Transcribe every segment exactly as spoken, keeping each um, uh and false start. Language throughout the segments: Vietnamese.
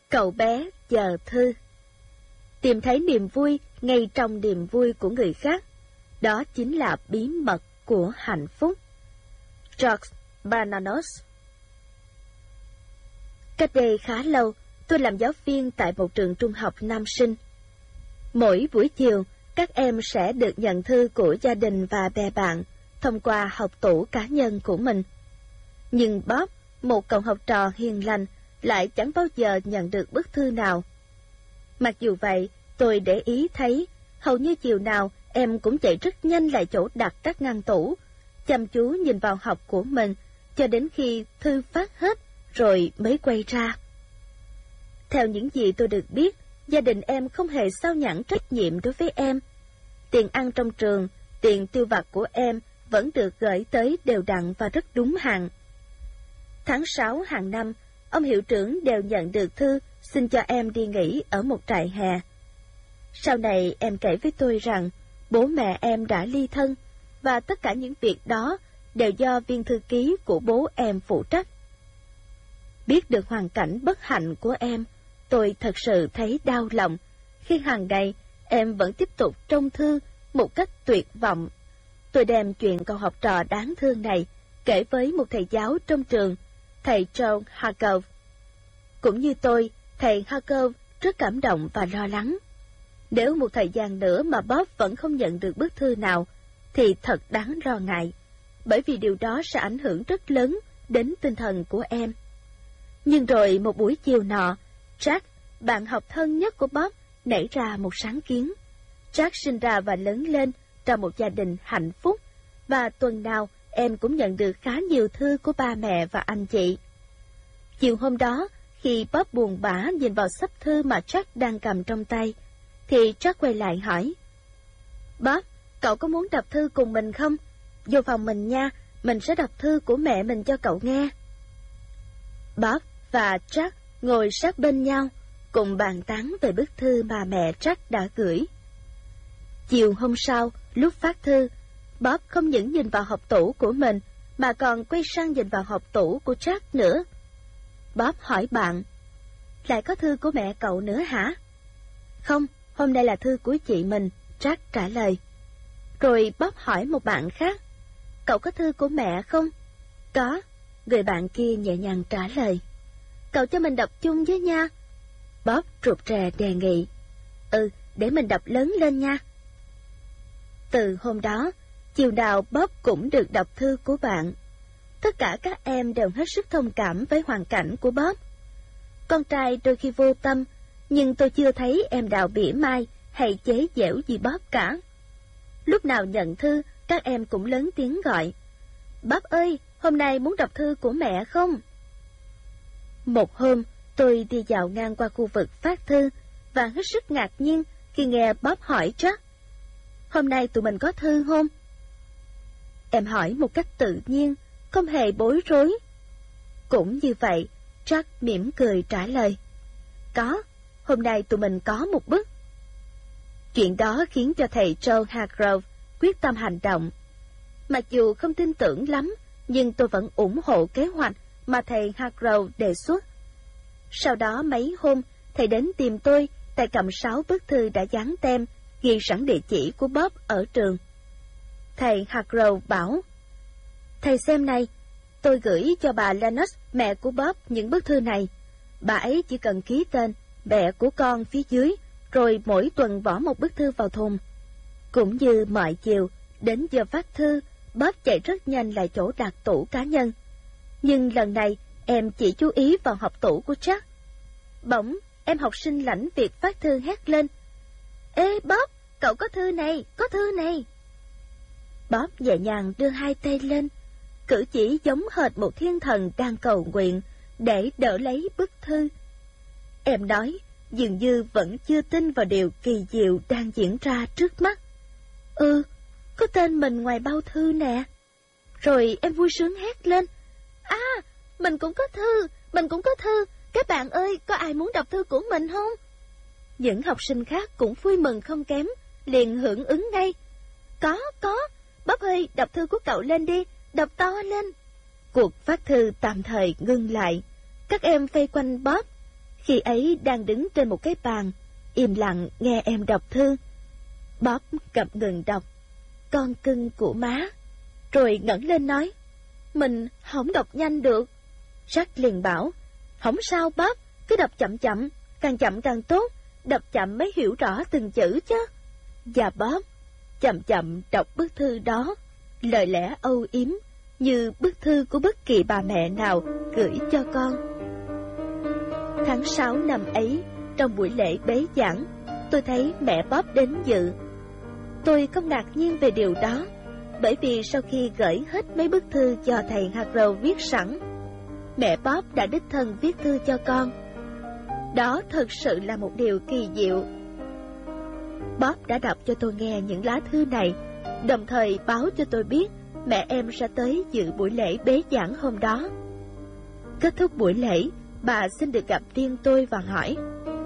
Cậu bé chờ thư. Tìm thấy niềm vui ngay trong niềm vui của người khác, đó chính là bí mật của hạnh phúc. George Bernanos. Cách đây khá lâu, tôi làm giáo viên tại một trường trung học nam sinh. Mỗi buổi chiều, các em sẽ được nhận thư của gia đình và bè bạn thông qua hộp tủ cá nhân của mình. Nhưng Bob, một cậu học trò hiền lành, lại chẳng bao giờ nhận được bức thư nào. Mặc dù vậy, tôi để ý thấy, hầu như chiều nào em cũng chạy rất nhanh lại chỗ đặt các ngăn tủ, chăm chú nhìn vào hộp của mình, cho đến khi thư phát hết, rồi mới quay ra. Theo những gì tôi được biết, gia đình em không hề sao nhãng trách nhiệm đối với em. Tiền ăn trong trường, tiền tiêu vặt của em vẫn được gửi tới đều đặn và rất đúng hạn. Tháng sáu hàng năm, ông hiệu trưởng đều nhận được thư xin cho em đi nghỉ ở một trại hè. Sau này em kể với tôi rằng bố mẹ em đã ly thân, và tất cả những việc đó đều do viên thư ký của bố em phụ trách. Biết được hoàn cảnh bất hạnh của em, tôi thật sự thấy đau lòng khi hàng ngày em vẫn tiếp tục trông thư một cách tuyệt vọng. Tôi đem chuyện cậu học trò đáng thương này kể với một thầy giáo trong trường, thầy John Hargrove. Cũng như tôi, thầy Hargrove rất cảm động và lo lắng. Nếu một thời gian nữa mà Bob vẫn không nhận được bức thư nào, thì thật đáng lo ngại, bởi vì điều đó sẽ ảnh hưởng rất lớn đến tinh thần của em. Nhưng rồi một buổi chiều nọ, Jack, bạn học thân nhất của Bob, nảy ra một sáng kiến. Jack sinh ra và lớn lên trong một gia đình hạnh phúc, và tuần nào em cũng nhận được khá nhiều thư của ba mẹ và anh chị. Chiều hôm đó, khi Bob buồn bã nhìn vào sắp thư mà Jack đang cầm trong tay, thì Jack quay lại hỏi: Bob, cậu có muốn đọc thư cùng mình không? Vô phòng mình nha, mình sẽ đọc thư của mẹ mình cho cậu nghe. Bob và Jack ngồi sát bên nhau, cùng bàn tán về bức thư mà mẹ Jack đã gửi. Chiều hôm sau, lúc phát thư, Bob không những nhìn vào hộp tủ của mình, mà còn quay sang nhìn vào hộp tủ của Jack nữa. Bob hỏi bạn: Lại có thư của mẹ cậu nữa hả? Không, hôm nay là thư của chị mình, Jack trả lời. Rồi Bob hỏi một bạn khác: Cậu có thư của mẹ không? Có, người bạn kia nhẹ nhàng trả lời. Cậu cho mình đọc chung với nha. Bob rụt rè đề nghị. Ừ, để mình đọc lớn lên nha. Từ hôm đó, chiều nào Bob cũng được đọc thư của bạn. Tất cả các em đều hết sức thông cảm với hoàn cảnh của Bob. Con trai đôi khi vô tâm, nhưng tôi chưa thấy em nào mỉa mai hay chế giễu gì Bob cả. Lúc nào nhận thư, các em cũng lớn tiếng gọi: Bob ơi, hôm nay muốn đọc thư của mẹ không? Một hôm, tôi đi dạo ngang qua khu vực phát thư và hết sức ngạc nhiên khi nghe Bob hỏi Jack: Hôm nay tụi mình có thư không? Em hỏi một cách tự nhiên, không hề bối rối. Cũng như vậy, Jack mỉm cười trả lời: Có, hôm nay tụi mình có một bức. Chuyện đó khiến cho thầy Joe Hargrove quyết tâm hành động. Mặc dù không tin tưởng lắm, nhưng tôi vẫn ủng hộ kế hoạch mà thầy Hargrove đề xuất. Sau đó mấy hôm, thầy đến tìm tôi, tay cầm sáu bức thư đã dán tem, ghi sẵn địa chỉ của Bob ở trường. Thầy Hargrove bảo: Thầy xem này, tôi gửi cho bà Lennox, mẹ của Bob, những bức thư này. Bà ấy chỉ cần ký tên mẹ của con phía dưới, rồi mỗi tuần bỏ một bức thư vào thùng. Cũng như mọi chiều, đến giờ phát thư, Bob chạy rất nhanh lại chỗ đặt tủ cá nhân. Nhưng lần này, em chỉ chú ý vào hộp tủ của Jack. Bỗng, em học sinh lãnh việc phát thư hét lên: Ê Bob, cậu có thư này, có thư này. Bob nhẹ nhàng đưa hai tay lên, cử chỉ giống hệt một thiên thần đang cầu nguyện để đỡ lấy bức thư. Em nói, dường như vẫn chưa tin vào điều kỳ diệu đang diễn ra trước mắt. Ừ, có tên mình ngoài bao thư nè. Rồi em vui sướng hét lên: À, mình cũng có thư, mình cũng có thư. Các bạn ơi, có ai muốn đọc thư của mình không? Những học sinh khác cũng vui mừng không kém, liền hưởng ứng ngay. Có, có, Bob ơi, đọc thư của cậu lên đi, đọc to lên. Cuộc phát thư tạm thời ngưng lại. Các em vây quanh Bob. Khi ấy đang đứng trên một cái bàn, im lặng nghe em đọc thư. Bob ngập ngừng đọc, con cưng của má, rồi ngẩng lên nói, mình không đọc nhanh được. Jack liền bảo, không sao Bob, cứ đọc chậm chậm, càng chậm càng tốt, đọc chậm mới hiểu rõ từng chữ chứ. Và Bob chậm chậm đọc bức thư đó, lời lẽ âu yếm như bức thư của bất kỳ bà mẹ nào gửi cho con. Tháng sáu năm ấy, trong buổi lễ bế giảng, tôi thấy mẹ Bob đến dự. Tôi không ngạc nhiên về điều đó, bởi vì sau khi gửi hết mấy bức thư do thầy Harrow viết sẵn, mẹ Bob đã đích thân viết thư cho con. Đó thật sự là một điều kỳ diệu. Bob đã đọc cho tôi nghe những lá thư này, đồng thời báo cho tôi biết mẹ em sẽ tới dự buổi lễ bế giảng hôm đó. Kết thúc buổi lễ, bà xin được gặp riêng tôi và hỏi,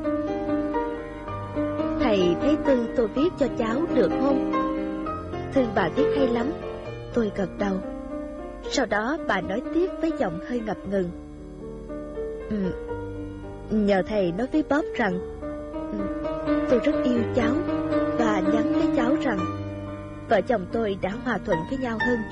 thầy thấy thư tôi viết cho cháu được không? Thư bà viết hay lắm. Tôi gật đầu. Sau đó bà nói tiếp với giọng hơi ngập ngừng, ừ, nhờ thầy nói với Bob rằng ừ, tôi rất yêu cháu, và nhắn với cháu rằng vợ chồng tôi đã hòa thuận với nhau hơn